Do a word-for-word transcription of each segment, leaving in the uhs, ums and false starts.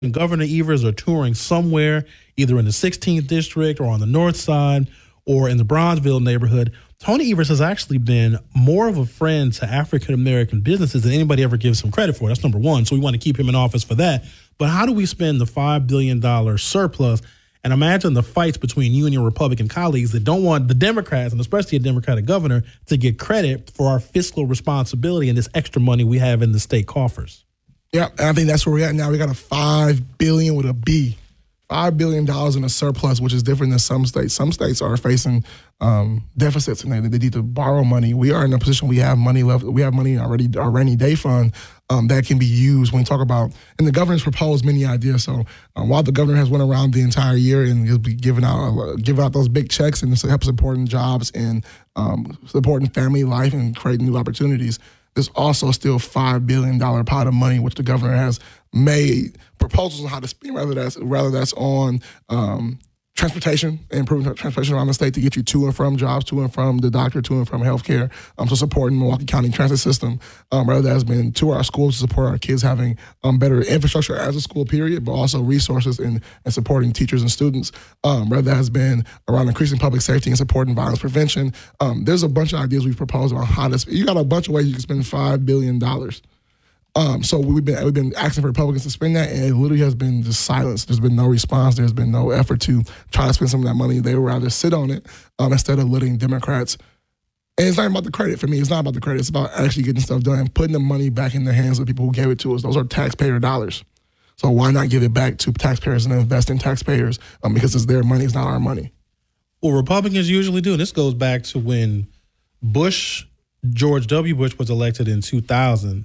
and Governor Evers are touring somewhere, either in the sixteenth district or on the north side or in the Bronzeville neighborhood, Tony Evers has actually been more of a friend to African-American businesses than anybody ever gives him credit for. That's number one. So we want to keep him in office for that. But how do we spend the five billion dollars surplus? And imagine the fights between you and your Republican colleagues that don't want the Democrats, and especially a Democratic governor, to get credit for our fiscal responsibility and this extra money we have in the state coffers. Yeah, and I think that's where we're at now. We got a five billion dollars with a B. five billion dollars in a surplus, which is different than some states. Some states are facing um, deficits and they, they need to borrow money. We are in a position we have money left. We have money already, our rainy day fund um, that can be used when we talk about, and the governor's proposed many ideas. So um, while the governor has went around the entire year and he'll be giving out, uh, giving out those big checks and help supporting jobs and um, supporting family life and creating new opportunities, there's also still five billion dollars pot of money, which the governor has made proposals on how to spend, whether that's, whether that's on um, transportation, improving transportation around the state to get you to and from jobs, to and from the doctor, to and from healthcare, um, so supporting Milwaukee County transit system, um, whether that's been to our schools to support our kids having um, better infrastructure as a school period, but also resources in, in supporting teachers and students, um, whether that has been around increasing public safety and supporting violence prevention. Um, there's a bunch of ideas we've proposed on how to spend. You got a bunch of ways you can spend five billion dollars. Um, so we've been we've been asking for Republicans to spend that, and it literally has been just silence. There's been no response. There's been no effort to try to spend some of that money. They would rather sit on it um, instead of letting Democrats. And it's not about the credit for me. It's not about the credit. It's about actually getting stuff done and putting the money back in the hands of the people who gave it to us. Those are taxpayer dollars. So why not give it back to taxpayers and invest in taxpayers um, because it's their money. It's not our money. Well, Republicans usually do. And this goes back to when Bush, George W. Bush was elected in two thousand.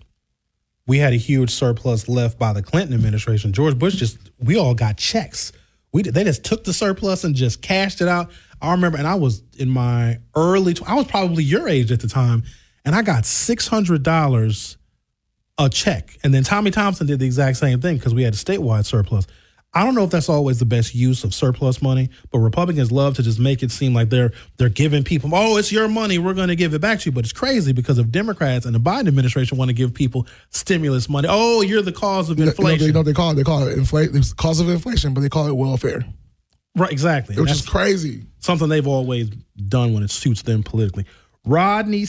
We had a huge surplus left by the Clinton administration. George Bush just, we all got checks. We They just took the surplus and just cashed it out. I remember, and I was in my early, I was probably your age at the time, and I got six hundred dollars a check. And then Tommy Thompson did the exact same thing because we had a statewide surplus. I don't know if that's always the best use of surplus money, but Republicans love to just make it seem like they're they're giving people, oh, it's your money, we're going to give it back to you. But it's crazy because if Democrats and the Biden administration want to give people stimulus money, oh, you're the cause of inflation. You know, they, they call it, they call it inflation, it's the cause of inflation, but they call it welfare. Right, exactly. Which is crazy. Something they've always done when it suits them politically. Rodney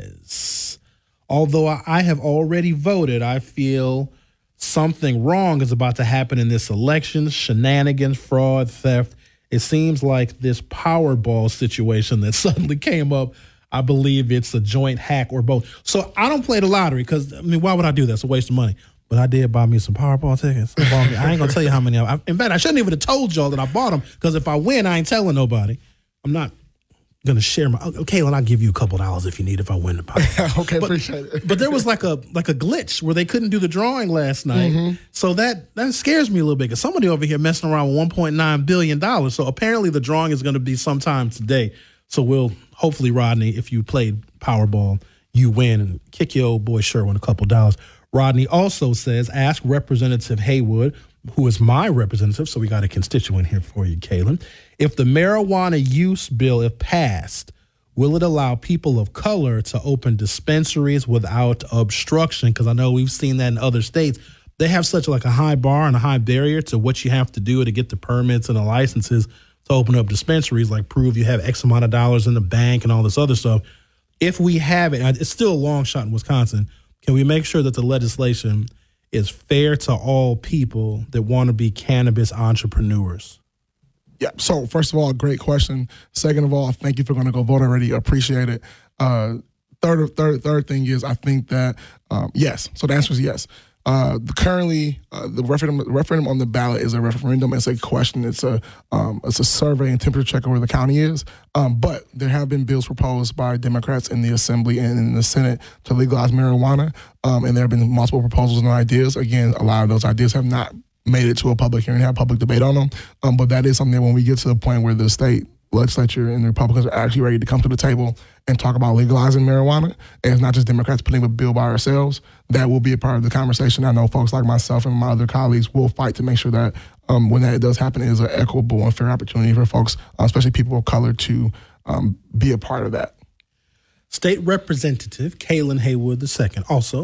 says, although I have already voted, I feel something wrong is about to happen in this election. Shenanigans, fraud, theft. It seems like this Powerball situation that suddenly came up, I believe it's a joint hack or both. So I don't play the lottery because, I mean, why would I do that? It's a waste of money. But I did buy me some Powerball tickets. I ain't going to tell you how many. I, in fact, I shouldn't even have told y'all that I bought them because if I win, I ain't telling nobody. I'm not going to share my, okay, well, I'll give you a couple dollars if you need if I win the Powerball. Okay, but, appreciate it. But there was like a like a glitch where they couldn't do the drawing last night. Mm-hmm. So that, that scares me a little bit because somebody over here messing around with one point nine billion dollars. So apparently the drawing is going to be sometime today. So we'll, hopefully, Rodney, if you played Powerball, you win and kick your old boy Sherwin a couple dollars. Rodney also says, ask Representative Haywood, who is my representative, so we got a constituent here for you, Kaylin. If the marijuana use bill, if passed, will it allow people of color to open dispensaries without obstruction? Because I know we've seen that in other states. They have such like a high bar and a high barrier to what you have to do to get the permits and the licenses to open up dispensaries, like prove you have X amount of dollars in the bank and all this other stuff. If we have it, it's still a long shot in Wisconsin, can we make sure that the legislation is fair to all people that want to be cannabis entrepreneurs? Yeah. So first of all, great question. Second of all, thank you for going to go vote already. Appreciate it. Uh, third, third, third thing is I think that um, yes. So the answer is yes. Uh, currently, uh, the referendum, the referendum on the ballot is a referendum. It's a question. It's a um, it's a survey and temperature check of where the county is. Um, but there have been bills proposed by Democrats in the Assembly and in the Senate to legalize marijuana. Um, and there have been multiple proposals and ideas. Again, a lot of those ideas have not made it to a public hearing, have public debate on them. Um, but that is something that when we get to the point where the state legislature and the Republicans are actually ready to come to the table and talk about legalizing marijuana, and it's not just Democrats putting a bill by ourselves, that will be a part of the conversation. I know folks like myself and my other colleagues will fight to make sure that um, when that does happen, it is an equitable and fair opportunity for folks, uh, especially people of color, to um, be a part of that. State Representative Kaylin Haywood the second, also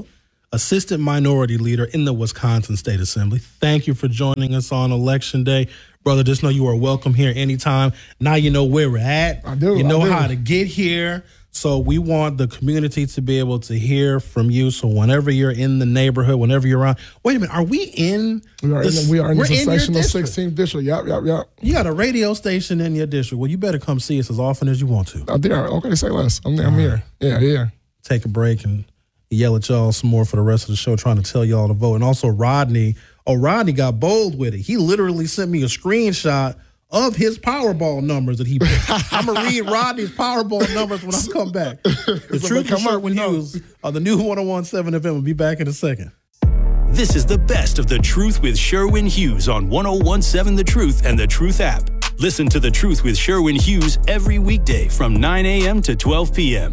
Assistant Minority Leader in the Wisconsin State Assembly. Thank you for joining us on Election Day. Brother, just know you are welcome here anytime. Now you know where we're at. I do. You know I do. how to get here. So we want the community to be able to hear from you. So whenever you're in the neighborhood, whenever you're around, wait a minute, are we in? We are this, in the, we are in we're the in your sectional district. sixteenth district. Yep, yep, yep. You got a radio station in your district. Well, you better come see us as often as you want to. Out there. Okay, say less. I'm there. I'm here. Yeah, yeah. Take a break and yell at y'all some more for the rest of the show, trying to tell y'all to vote. And also Rodney, oh, Rodney got bold with it. He literally sent me a screenshot of his Powerball numbers that he picked. I'm going to read Rodney's Powerball numbers when I come back. The So Truth come with Sherwin up, you know. Hughes on the new one oh one point seven F M. We'll be back in a second. This is the best of The Truth with Sherwin Hughes on one oh one point seven The Truth and The Truth app. Listen to The Truth with Sherwin Hughes every weekday from nine a.m. to twelve p.m.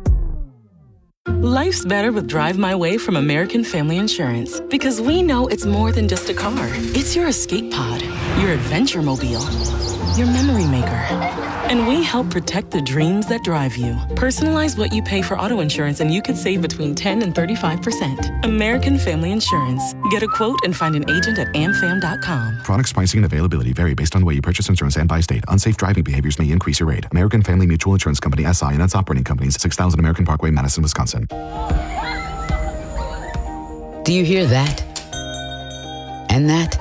Life's better with Drive My Way from American Family Insurance, because we know it's more than just a car. It's your escape pod, your adventure mobile, your memory maker. And we help protect the dreams that drive you. Personalize what you pay for auto insurance and you could save between ten and thirty-five percent. American Family Insurance. Get a quote and find an agent at am fam dot com. Products, pricing, and availability vary based on the way you purchase insurance and by state. Unsafe driving behaviors may increase your rate. American Family Mutual Insurance Company, S I and its operating companies, six thousand American Parkway, Madison, Wisconsin. Do you hear that? And that?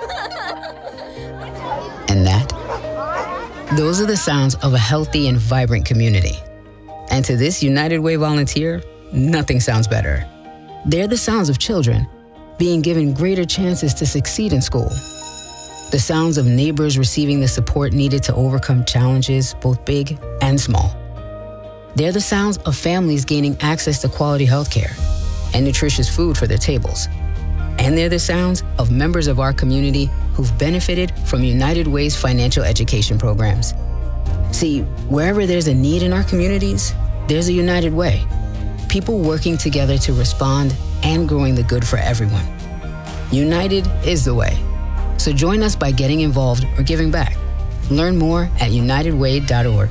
And that? Those are the sounds of a healthy and vibrant community. And to this United Way volunteer, nothing sounds better. They're the sounds of children being given greater chances to succeed in school. The sounds of neighbors receiving the support needed to overcome challenges, both big and small. They're the sounds of families gaining access to quality healthcare and nutritious food for their tables. And they're the sounds of members of our community who've benefited from United Way's financial education programs. See, wherever there's a need in our communities, there's a United Way. People working together to respond and growing the good for everyone. United is the way. So join us by getting involved or giving back. Learn more at united way dot org.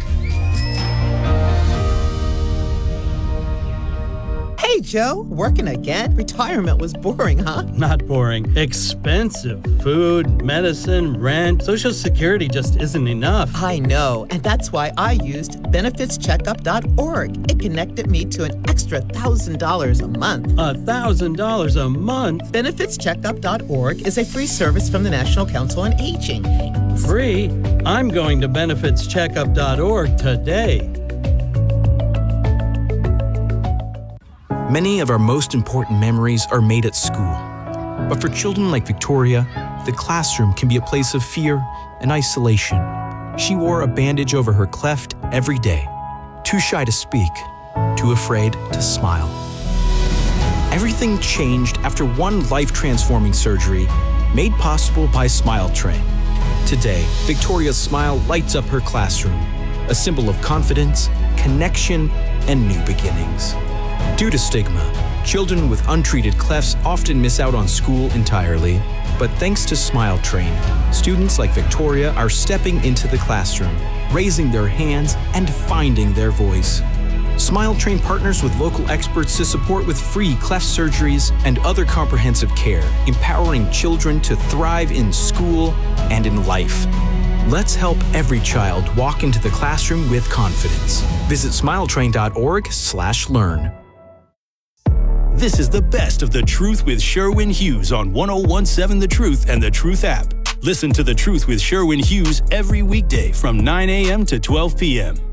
Hey, Joe, working again? Retirement was boring, huh? Not boring. Expensive. Food, medicine, rent. Social Security just isn't enough. I know, and that's why I used benefits checkup dot org. It connected me to an extra one thousand dollars a month. A thousand dollars a month? benefits checkup dot org is a free service from the National Council on Aging. Free? I'm going to benefits checkup dot org today. Many of our most important memories are made at school. But for children like Victoria, the classroom can be a place of fear and isolation. She wore a bandage over her cleft every day, too shy to speak, too afraid to smile. Everything changed after one life-transforming surgery made possible by Smile Train. Today, Victoria's smile lights up her classroom, a symbol of confidence, connection, and new beginnings. Due to stigma, children with untreated clefts often miss out on school entirely. But thanks to Smile Train, students like Victoria are stepping into the classroom, raising their hands, and finding their voice. Smile Train partners with local experts to support with free cleft surgeries and other comprehensive care, empowering children to thrive in school and in life. Let's help every child walk into the classroom with confidence. Visit smile train dot org slash learn. This is the best of The Truth with Sherwin Hughes on one oh one point seven The Truth and The Truth app. Listen to The Truth with Sherwin Hughes every weekday from nine a.m. to twelve p.m.